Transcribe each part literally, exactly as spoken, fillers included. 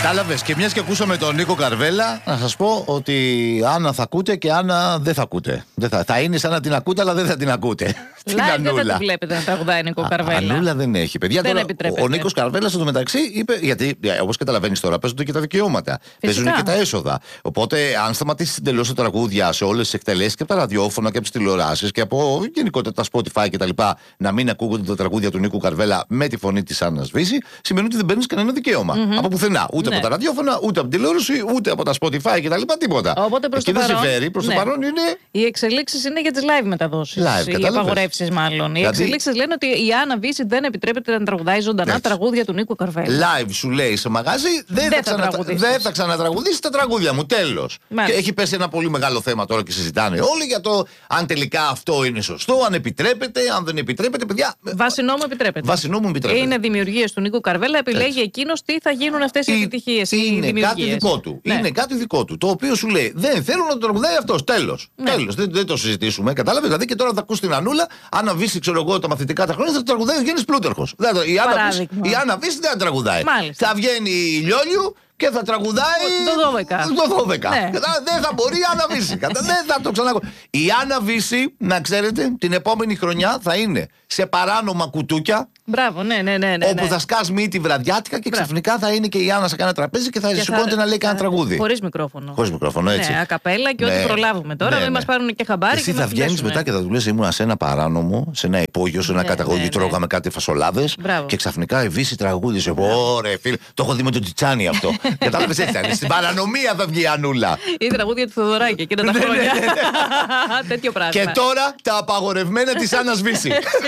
Κατάλαβες. Και μιας και ακούσαμε τον Νίκο Καρβέλα, να σας πω ότι Άννα θα ακούτε και Άννα δεν θα ακούτε. Δεν θα, θα είναι σαν να την ακούτε, αλλά δεν θα την ακούτε. Live δεν θα τη βλέπετε να τραγουδάει Νίκο Καρβέλα. Ανούλα δεν έχει. Παιδιά, δεν τώρα, ο Νίκος Καρβέλα στο μεταξύ είπε, γιατί όπως καταλαβαίνεις τώρα, παίζονται και τα δικαιώματα. Παίζουν και τα έσοδα. Οπότε, αν σταματήσει εντελώς τα τραγούδια σε όλες τις εκτελέσεις και από τα ραδιόφωνα και από τις τηλεοράσεις και από γενικότερα τα Spotify κτλ., να μην ακούγονται τα τραγούδια του Νίκου Καρβέλα με τη φωνή της Άννας Βύση, σημαίνει ότι δεν παίρνει κανένα δικαίωμα. Mm-hmm. Από πουθενά. Ούτε ναι. από τα ραδιόφωνα, ούτε από την τηλεόραση, ούτε από τα Spotify κτλ. Τίποτα. Οπότε προς το παρόν. Δεν συμφέρει. Προς ναι. το παρόν είναι. Οι εξελίξεις είναι για τις live μεταδόσεις. Live, οι απαγορεύσεις μάλλον. Οι δηλαδή... εξελίξεις λένε ότι η Άννα Βύση δεν επιτρέπεται να τραγουδάει ζωντανά έτσι. Τραγούδια του Νίκου Καρβέλα. Live σου λέει σε μαγάζι, δεν, δεν, θα, θα, ξανα... δεν θα ξανατραγουδήσει τα τραγούδια μου. Τέλος. Και έχει πέσει ένα πολύ μεγάλο θέμα τώρα και συζητάνε όλοι για το αν τελικά αυτό είναι σωστό, αν επιτρέπεται, αν δεν επιτρέπεται. Παιδιά. Βάσει νόμου επιτρέπεται. Βάσει νόμου επιτρέπεται. Είναι δημιουργίες του Νίκου Καρβέλα, επιλέγει εκείνος τι θα γίνουν αυτές οι επιτυχίες. Είναι κάτι δικό του. Ναι. Είναι κάτι δικό του. Το οποίο σου λέει δεν θέλω να το τραγουδάει αυτός. Τέλος. Ναι. Τέλος. Δεν, δεν το συζητήσουμε. Κατάλαβες. Δηλαδή και τώρα θα ακούς την Ανούλα, αν Βύση, ξέρω εγώ, τα μαθητικά τα χρόνια θα τραγουδάει ο Γιάννης Πλούταρχος. Η Άννα Βύση δεν θα τραγουδάει. Μάλιστα. Θα βγαίνει η Λιόλιου και θα τραγουδάει το δώδεκα. Το δώδεκα. Ναι. Δεν θα μπορεί η Άννα Βύση. Δεν θα το ξανακώ. Η Άννα Βύση, να ξέρετε, την επόμενη χρονιά θα είναι σε παράνομα κουτούκια. Μπράβο, ναι, ναι, ναι, ναι. Όπου θα σκάς μύτη βραδιάτικα και ξαφνικά θα είναι και η Άννα σε κάνα τραπέζι και θα σηκώνεται να λέει κανένα τραγούδι. Χωρίς μικρόφωνο. Χωρίς μικρόφωνο, έτσι. Ναι, ακαπέλα και ό,τι προλάβουμε τώρα. Μην μας πάρουν και χαμπάρι. Εσύ θα βγαίνεις μετά και θα του λες: ήμουνα σε ένα παράνομο, σε ένα υπόγειο, σε ένα καταγωγή, τρώγαμε κάτι φασολάδες και ξαφνικά η Βύση τραγούδισε. Ωραία, φίλε, το έχω δει με τον Τιτσάνι αυτό. Κατάλαβες έτσι. Στην παρανομία θα βγει η Ανούλα. Ή τραγούδια του Θεοδωράκη εκείνα τα χρόνια. Τέτοιο πράγμα. Και τώρα τα απαγορευμένα της Άννας Βύση.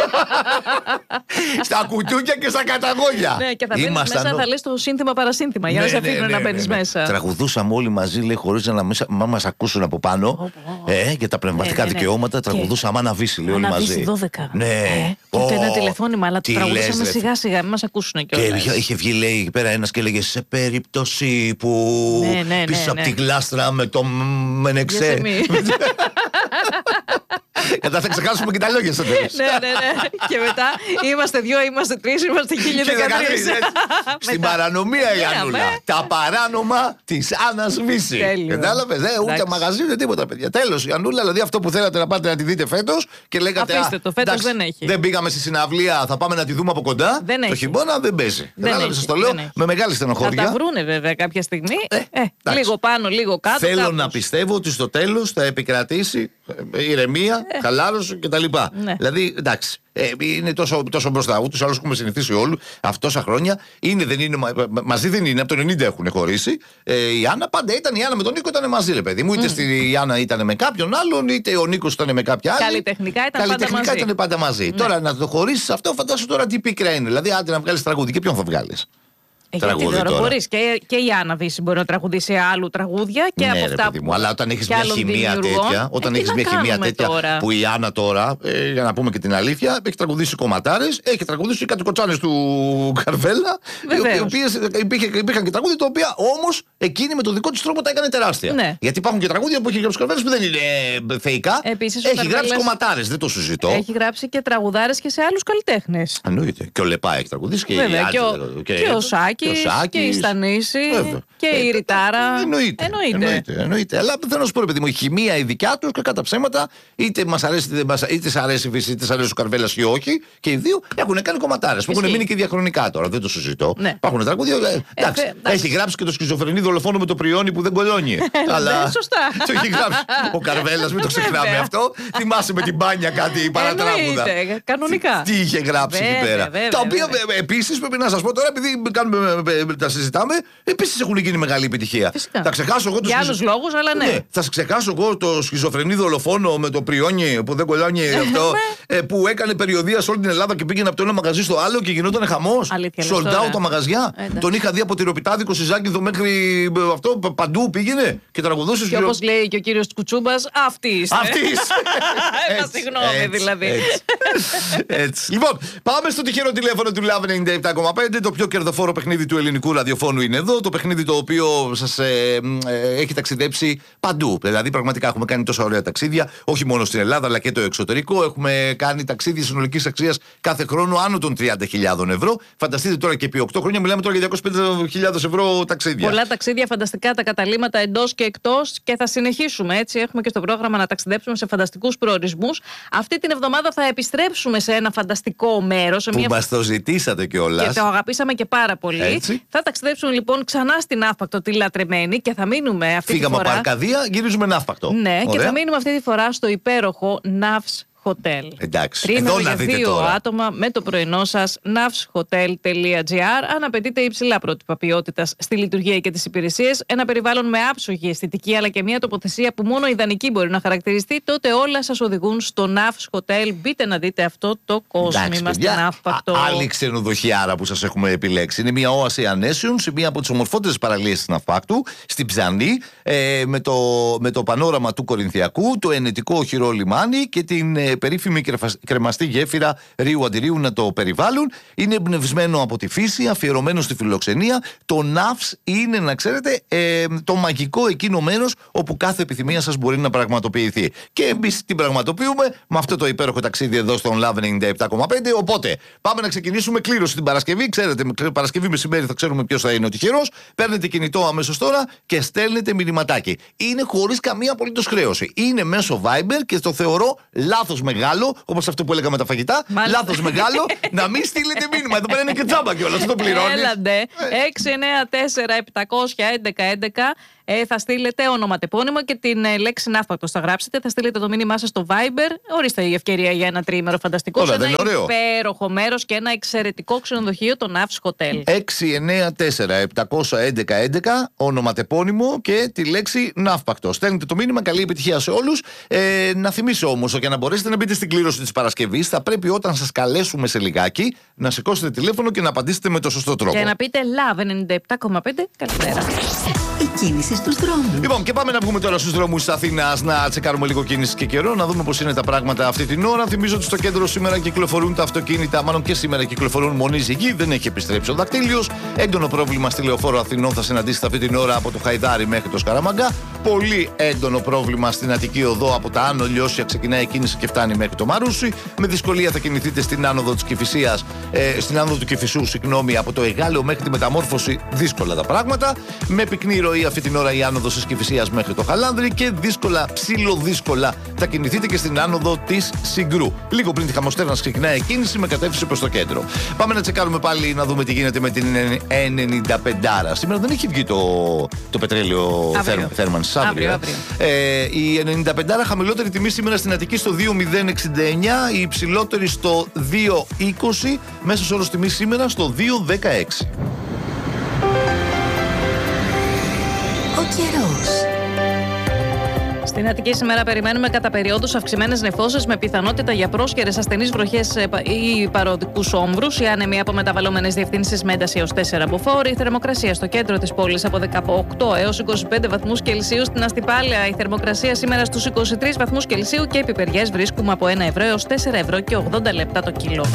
Στα κουτούκια και στα καταγόγια. Ναι, και θα μπαίνεις μέσα, θα λες το σύνθημα παρασύνθημα για να σε αφήνουν να μπαίνεις μέσα. Τραγουδούσαμε όλοι μαζί, λέει, χωρίς να μας ακούσουν από πάνω. Για τα πνευματικά δικαιώματα τραγουδούσαμε Άννα Βύση, λέει, όλοι μαζί. δώδεκα. Ναι. Και ούτε ένα τηλεφώνημα, αλλά το τραγουδούσαμε σιγά σιγά, μην μας ακούσουν κιόλας. Και είχε βγει, λέει, εκεί πέρα ένας και έλεγε σε περίπτωση που πίσω από τη γλάστρα με το μενεξέ. Κατά θα ξεχάσουμε και τα λόγια στο τέλος. Ναι, ναι, ναι. Και μετά είμαστε δύο, είμαστε τρεις, είμαστε χίλια δεκατρείς. Στην παρανομία η Ανούλα. Τα παράνομα της Άννας Βύση. Κατάλαβες, ούτε μαγαζί ούτε τίποτα, παιδιά. Τέλος, η Ανούλα, δηλαδή αυτό που θέλατε να πάτε να τη δείτε φέτος και λέγατε. Αφήστε το, φέτος δεν έχει. Δεν πήγαμε στη συναυλία, θα πάμε να τη δούμε από κοντά. Το χειμώνα δεν παίζει. Κατάλαβες, σας το λέω με μεγάλη στενοχώρια. Θα τα βρούνε βέβαια κάποια στιγμή. Λίγο πάνω, λίγο κάτω. Θέλω να πιστεύω ότι στο τέλος θα επικρατήσει ηρεμία, χαλάρωση κτλ. Ναι. Δηλαδή, εντάξει, ε, είναι τόσο, τόσο μπροστά. Ούτως άλλως έχουμε συνηθίσει όλοι αυτά τόσα χρόνια. Είναι, δεν είναι, μα, μαζί δεν είναι, από το ενενήντα έχουν χωρίσει. Ε, η Άννα πάντα ήταν, η Άννα με τον Νίκο ήταν μαζί, ρε παιδί μου. Είτε mm. στη, η Άννα ήταν με κάποιον άλλον, είτε ο Νίκος ήταν με κάποια άλλη. Καλλιτεχνικά ήταν Καλλιτεχνικά πάντα μαζί. Ήταν πάντα μαζί. Ναι. Τώρα να το χωρίσεις αυτό, φαντάσου τώρα τι πίκρα είναι. Δηλαδή, άντε να βγάλεις τραγούδι και ποιον θα βγάλεις. Γιατί τώρα μπορείς και, και η Άννα Βύση μπορεί να τραγουδήσει άλλου τραγούδια και ναι, από ρε, αυτά που. Αλλά όταν έχεις μια χημεία τέτοια, όταν έχεις μια χημεία τέτοια τώρα. Που η Άννα τώρα, ε, για να πούμε και την αλήθεια, έχει τραγουδήσει κομματάρες, έχει τραγουδήσει κάτι κοτσάνες του Καρβέλα, οι οποίες υπήρχαν και τραγούδια τα οποία όμως εκείνη με το δικό της τρόπο τα έκανε τεράστια. Ναι. Γιατί υπάρχουν και τραγούδια που έχει γράψει Καρβέλας που δεν είναι θεϊκά. Επίσης, έχει γράψει Καρβέλας... κομματάρες, δεν το συζητώ. Έχει γράψει και τραγουδάρες και σε άλλους καλλιτέχνες. Εννοείται. Και ο Λεπά έχει τραγουδήσει και ο Σάκης. Και η Στανίση και η Ριτάρα. Εννοείται. Εννοείται. Εννοείται. Αλλά θέλω να σου πω, ρε παιδί μου, η χημεία η δικιά του και κατά ψέματα, είτε μας αρέσει, είτε, μας, είτε σ' αρέσει η Βύση, είτε σ' αρέσει ο Καρβέλας ή όχι, και οι δύο έχουν κάνει κομματάρες που έχουν μείνει και διαχρονικά τώρα. Δεν το συζητώ. Ναι. Υπάρχουν τραγούδια. Εντάξει, ε, έχει γράψει και το σχιζοφρενή δολοφόνο με το πριόνι που δεν κολώνει. Αλλά. Σωστά. Το έχει γράψει ο Καρβέλας, μην το ξεχνάμε αυτό. Θυμάσαι με την μπάνια κάτι παρατράγουδα. Κανονικά. Τι είχε γράψει εκεί πέρα. Τα οποία επίσης πρέπει να σας πω τώρα, επειδή τα συζητάμε, επίσης έχουν γίνει μεγάλη επιτυχία. Φυσικά. Θα ξεχάσω εγώ το για άλλους λόγους, αλλά ναι. ναι. Θα ξεχάσω εγώ το σχιζοφρενή δολοφόνο με το πριόνι που δεν κολλάνει αυτό. ε, που έκανε περιοδεία σε όλη την Ελλάδα και πήγαινε από το ένα μαγαζί στο άλλο και γινόταν χαμός. Sold out τα μαγαζιά. Ε, τον είχα δει από τυροπιτάδικο Σιζάκηδο μέχρι αυτό παντού πήγαινε και τραγουδούσε. Και όπως λέει και ο κύριος Κουτσούμπας, αυτή είστε. Αυτή είστε. Ένα συγγνώμη δηλαδή. Έτσι. Λοιπόν, πάμε στο τυχερό τηλέφωνο του Love ενενήντα επτά κόμμα πέντε. Το πιο κερδοφόρο παιχνίδι του ελληνικού ραδιοφώνου είναι εδώ. Το παιχνίδι το οποίο σας ε, ε, έχει ταξιδέψει παντού. Δηλαδή, πραγματικά έχουμε κάνει τόσα ωραία ταξίδια, όχι μόνο στην Ελλάδα, αλλά και το εξωτερικό. Έχουμε κάνει ταξίδια συνολικής αξίας κάθε χρόνο άνω των τριάντα χιλιάδες ευρώ. Φανταστείτε τώρα και επί οκτώ χρόνια, μιλάμε τώρα για διακόσιες πενήντα χιλιάδες ευρώ ταξίδια. Πολλά ταξίδια, φανταστικά τα καταλήμματα εντός και εκτός, και θα συνεχίσουμε έτσι. Έχουμε και στο πρόγραμμα να ταξιδέψουμε σε φανταστικούς προορισμούς. Αυτή την εβδομάδα θα επιστρέψουμε σε ένα φανταστικό μέρος. Που μια... μας το ζητήσατε κιόλας. Και το αγαπήσαμε και πάρα πολύ. Έτσι. Θα ταξιδέψουμε λοιπόν ξανά στην Ναύπακτο, τη λατρεμένη, και θα μείνουμε αυτή Φύγαμε τη φορά. από Αρκαδία, γυρίζουμε Ναύπακτο. Ναι, ωραία. Και θα μείνουμε αυτή τη φορά στο υπέροχο Navs Hotel. Εντάξει, Τρίμερο εδώ να για δείτε δύο τώρα. άτομα με το πρωινό σας, navs hotel τελεία gr. Αν απαιτείτε υψηλά πρότυπα ποιότητας στη λειτουργία και τις υπηρεσίες, ένα περιβάλλον με άψογη αισθητική αλλά και μια τοποθεσία που μόνο ιδανική μπορεί να χαρακτηριστεί, τότε όλα σας οδηγούν στο Navs Hotel. Μπείτε να δείτε αυτό το κόσμημα στην Ναύπακτο. Άλλη ξενοδοχιάρα που σας έχουμε επιλέξει. Είναι μια όαση ανέσεων σε μια από τις ομορφότερες παραλίες της Ναυπάκτου, στην Ψανή, ε, με, το, με το πανόραμα του Κορινθιακού, το ενετικό οχυρό λιμάνι και την ε, περίφημη κρεμαστή γέφυρα Ρίου Αντιρίου να το περιβάλλουν. Είναι εμπνευσμένο από τη φύση, αφιερωμένο στη φιλοξενία. Το Navs είναι, να ξέρετε, ε, το μαγικό εκείνο μέρος όπου κάθε επιθυμία σας μπορεί να πραγματοποιηθεί. Και εμείς την πραγματοποιούμε με αυτό το υπέροχο ταξίδι εδώ στον Love ενενήντα επτά κόμμα πέντε. Οπότε πάμε να ξεκινήσουμε κλήρωση την Παρασκευή. Ξέρετε, Παρασκευή μεσημέρι θα ξέρουμε ποιος θα είναι ο τυχερός. Παίρνετε κινητό αμέσως τώρα και στέλνετε μηνυματάκι. Είναι χωρίς καμία απολύτως χρέωση. Είναι μέσω Viber και το θεωρώ λάθος μεγάλο, όπως αυτό που έλεγα με τα φαγητά. Μάλιστα. Λάθος μεγάλο, να μην στείλετε μήνυμα. Εδώ πέρα είναι και τζάμπα κιόλας, το πληρώνεις. Έλαντε. έξι εννιά τέσσερα επτακόσια έντεκα έντεκα. Ε, θα στείλετε ονοματεπώνυμο και την ε, λέξη Ναύπακτος θα γράψετε. Θα στείλετε το μήνυμά σας στο Viber. Ορίστε η ευκαιρία για ένα τριήμερο φανταστικό. Όλα, σε ένα υπέροχο μέρος και ένα εξαιρετικό ξενοδοχείο, το Navs Hotel. έξι εννιά τέσσερα επτακόσια έντεκα έντεκα, ονοματεπώνυμο και τη λέξη Ναύπακτος. Στέλνετε το μήνυμα, καλή επιτυχία σε όλους. Ε, να θυμίσω όμως, για να μπορέσετε να μπείτε στην κλήρωση της Παρασκευής, θα πρέπει όταν σας καλέσουμε σε λιγάκι να σηκώσετε τηλέφωνο και να απαντήσετε με το σωστό τρόπο. Και να πείτε Love ενενήντα επτά κόμμα πέντε. Καλημέρα. Η κίνηση στους δρόμους. Λοιπόν, και πάμε να βγούμε τώρα στους δρόμους της Αθήνας, να τσεκάρουμε λίγο κίνηση και καιρό, να δούμε πώς είναι τα πράγματα αυτή την ώρα. Θυμίζω ότι στο κέντρο σήμερα κυκλοφορούν τα αυτοκίνητα, μάλλον και σήμερα κυκλοφορούν μονή ζυγή, δεν έχει επιστρέψει ο δακτύλιος. Έντονο πρόβλημα στη Λεωφόρο Αθηνών θα συναντήσετε αυτή την ώρα από το Χαϊδάρι μέχρι το Σκαραμαγκά. Πολύ έντονο πρόβλημα στην Αττική Οδό από τα Άνω Λιώσια, ξεκινάει η κίνηση και φτάνει μέχρι το Μαρούσι. Με δυσκολία θα κινηθείτε στην άνοδο της Κηφισίας, ε, στην άνοδο του Κηφισού, συγγνώμη, από το Εγάλεο μέχρι τη Μεταμόρφωση. Δύσκολα τα πράγματα. Με πυκνή ροή αυτή την ώρα η άνοδο της Κηφισίας μέχρι το Χαλάνδρι και δύσκολα, ψιλοδύσκολα θα κινηθείτε και στην άνοδο της Συγκρού. Λίγο πριν τη Χαμοστέρνας ξεκινάει η κίνηση με κατεύθυνση προς το κέντρο. Πάμε να τσεκάρουμε πάλι να δούμε τι γίνεται με την ενενήντα πέντε. Σήμερα δεν έχει βγει το, το πετρέλαιο θέρμανσης. Αύριο, αύριο. Ε, η ενενήντα πέντε χαμηλότερη τιμή σήμερα στην Αττική στο δύο μηδέν εξήντα εννιά, η υψηλότερη στο δύο είκοσι, μέσος όρος τιμή σήμερα στο δύο δεκαέξι. Ο καιρός. Στην Αττική σήμερα περιμένουμε κατά περιόδους αυξημένες νεφώσεις με πιθανότητα για πρόσκαιρες ασθενείς βροχές ή παροδικούς όμβρους. Οι άνεμοι από μεταβαλλόμενες διευθύνσεις με ένταση έως τέσσερα μποφόρ. Η θερμοκρασία στο κέντρο της πόλης από δεκαοκτώ έως είκοσι πέντε βαθμούς Κελσίου. Στην Αστυπάλαια η θερμοκρασία σήμερα στους είκοσι τρεις βαθμούς Κελσίου και οι πιπεριές βρίσκουμε από ένα ευρώ έως τέσσερα ευρώ και ογδόντα λεπτά το κιλό.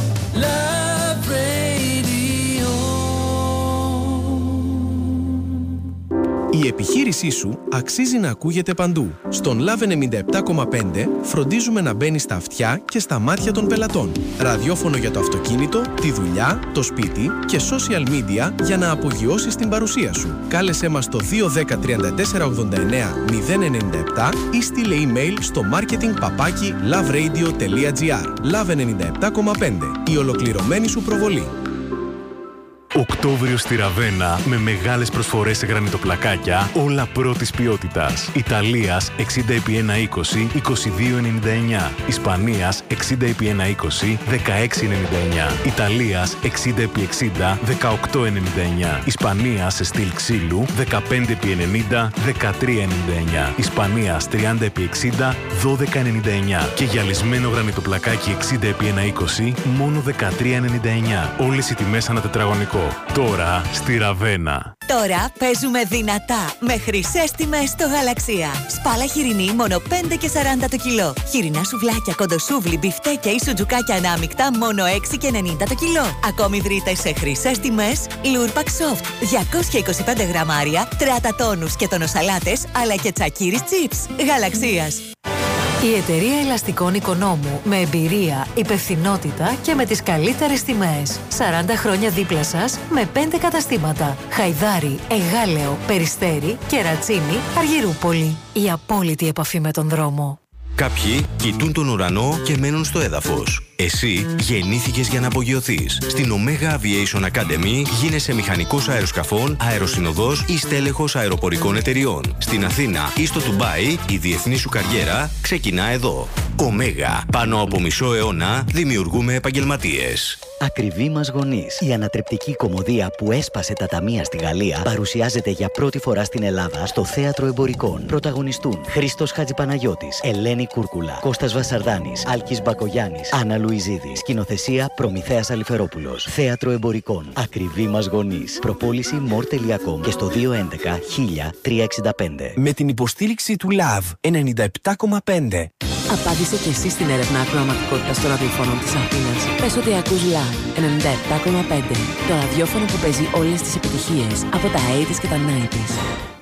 Η επιχείρησή σου αξίζει να ακούγεται παντού. Στον Love ενενήντα επτά κόμμα πέντε φροντίζουμε να μπαίνει στα αυτιά και στα μάτια των πελατών. Ραδιόφωνο για το αυτοκίνητο, τη δουλειά, το σπίτι και social media για να απογειώσεις την παρουσία σου. Κάλεσέ μας στο δύο ένα μηδέν τριάντα τέσσερα ογδόντα εννέα μηδέν ενενήντα επτά ή στείλε email στο marketing παπάκι loveradio τελεία gr. Love ενενήντα επτά κόμμα πέντε. Η ολοκληρωμένη σου προβολή. Οκτώβριο στη Ραβένα με μεγάλες προσφορές σε γρανιτοπλακάκια, όλα πρώτης ποιότητας. Ιταλίας εξήντα επί ένα είκοσι, είκοσι δύο ενενήντα εννέα. Ισπανίας εξήντα επί ένα είκοσι, δεκαέξι ενενήντα εννέα. Ιταλίας εξήντα επί εξήντα, δεκαοκτώ ενενήντα εννέα. Ισπανίας σε στυλ ξύλου δεκαπέντε επί ενενήντα, δεκατρία ενενήντα εννέα. Ισπανίας τριάντα επί εξήντα, δώδεκα ενενήντα εννέα. Και γυαλισμένο γρανιτοπλακάκι εξήντα επί ένα είκοσι, μόνο δεκατρία ενενήντα εννέα. Όλες οι τιμές ανά τετραγωνικό. Τώρα στη Ραβένα. Τώρα παίζουμε δυνατά με χρυσές τιμές στο Γαλαξία. Σπάλα χοιρινή μόνο πέντε και σαράντα το κιλό. Χοιρινά σουβλάκια, κοντοσούβλι, μπιφτέκια ή σουτζουκάκια ανάμεικτα μόνο έξι και ενενήντα το κιλό. Ακόμη βρείτε σε χρυσές τιμές Λούρπακ Soft διακόσια είκοσι πέντε γραμμάρια, τρατατόνους και τονοσαλάτες αλλά και τσακίρις chips. Γαλαξίας. Η εταιρεία ελαστικών Οικονόμου με εμπειρία, υπευθυνότητα και με τις καλύτερες τιμές. σαράντα χρόνια δίπλα σας με πέντε καταστήματα. Χαϊδάρι, Εγάλεο, Περιστέρι, Κερατσίνη, Αργυρούπολη. Η απόλυτη επαφή με τον δρόμο. Κάποιοι κοιτούν τον ουρανό και μένουν στο έδαφος. Εσύ γεννήθηκες για να απογειωθείς. Στην Omega Aviation Academy γίνεσαι μηχανικός αεροσκαφών, αεροσυνοδός ή στέλεχος αεροπορικών εταιριών. Στην Αθήνα ή στο Ντουμπάι η διεθνή σου καριέρα ξεκινά εδώ. Omega. Πάνω από μισό αιώνα δημιουργούμε επαγγελματίες. Ακριβή μας γονείς. Η ανατρεπτική κωμωδία που έσπασε τα ταμεία στη Γαλλία παρουσιάζεται για πρώτη φορά στην Ελλάδα στο Θέατρο Εμπορικών. Πρωταγωνιστούν Χρήστος Χατζηπαναγιώτης, Ελένη Κούρκουλα, Κώστας Βασαρδάνης, Άλκης Μπακογιάννης, Άννα Λουιζίδη. Σκηνοθεσία Προμηθέας Αλιφερόπουλος. Θέατρο Εμπορικών. Ακριβή μας γονείς. Προπόληση μορ τελεία κομ και στο δύο έντεκα χίλια τριακόσια εξήντα πέντε. Με την υποστήριξη του λαβ ενενήντα επτά κόμμα πέντε. Απάντησε και εσύ στην έρευνα ακροαματικότητας των ραδιοφώνων της Αθήνας. Πες ότι ακούς λαβ ενενήντα επτά κόμμα πέντε. Το ραδιόφωνο που παίζει όλες τις επιτυχίες από τα ογδόντα και τα ενενήντα.